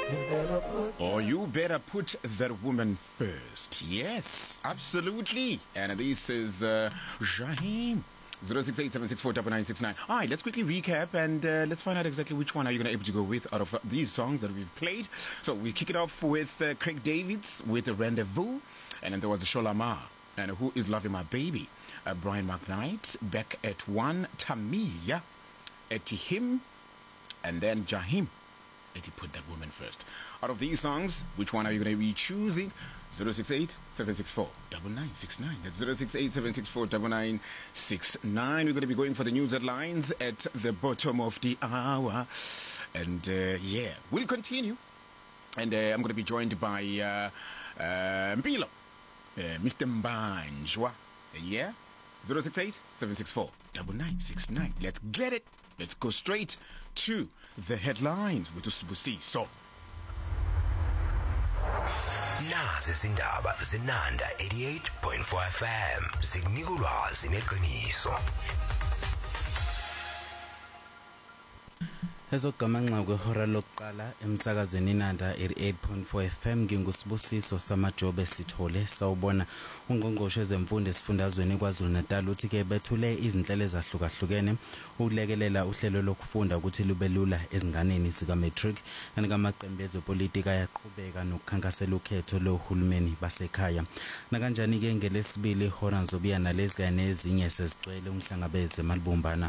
Or you better put that woman first. Yes, absolutely. And this is Jaheim. 068764969. All right, let's quickly recap and let's find out exactly which one are you going to able to go with out of these songs that we've played. So we kick it off with Craig Davids with Rendezvous, and then there was Shola Ma and Who Is Loving My Baby. Brian McKnight back at 1, Tamia at him, and then Jaheim at he put that woman first. Out of these songs, which one are you going to be choosing? 068-764-9969. That's 068-764-9969. We're going to be going for the news headlines at the bottom of the hour. And yeah, we'll continue. And I'm going to be joined by Mpilo, Mr. Mbanjwa. Yeah? 068-764-9969. Let's get it. Let's go straight to the headlines with Usibusiso. Nazi izindaba zenanda 88.4 FM zinika ulwazi neqiniso. Ezogamanxa kwehora lokuqala emsakazweni Inanda 88.4 FM ngingusibusiso samajobe sithole sawubona ungqongqoshe zemfundo esifundazweni KwaZulu-Natal uthi ke bethule izinhlelo ezahlukahlukene ukulekelela uhlelo lokufunda ukuthi lube lula ezinganeni zika matric nakamaqembu ezepolitika ayaqhubeka nokukhankasela ukhetho lohulumeni basekhaya nakanjani ke ngelesibili hora nzobiya nalezi kanye ezinye sezicwele umhlangabeze malibumbana.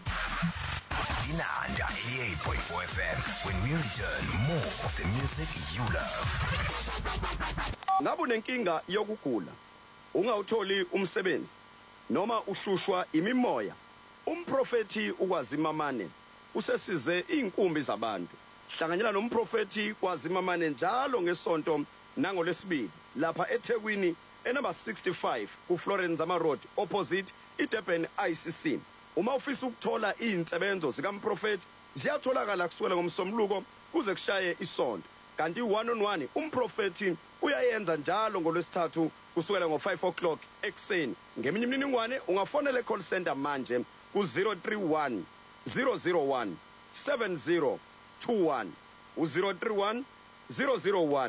Inanda 88.4 FM. When we return, more of the music you love. Ngabe unenkinga yokugula, ungawutholi umsebenzi noma uhlushwa imimoya, umprofeti ukwazimamane usesize inkumbi zabantu. Hlanganyela nomprofeti kwazimamane njalo ngesonto nangolesibili lapha eThekwini enumber 65 ku Florence Zama Road opposite iDurban ICC. Uma ufisa ukuthola izinsebenzo zikamprofeti ziyatholakala kusukela ngomsombuluko kuze kushaye isonto. Kanti 1-on-1 umprofeti uyayenza njalo ngolwesithathu kusukela ngo5 o'clock ekseni. Ngeminye imininingwane ungafonela call center manje ku 031 001 7021 u031 001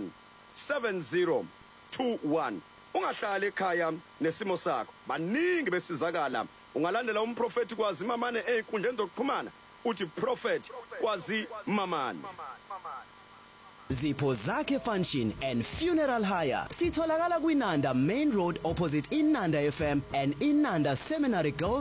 7021. Ungahlala ekhaya nesimo sakho. Baningi besizakala. Ungalandela umprofeti kwazimamane einkundleni zokuxhumana uthi prophet kwazimamane. Zipho Zakhe Function and Funeral Hire sitholakala kuInanda Main Road opposite Inanda FM and Inanda Seminary Girls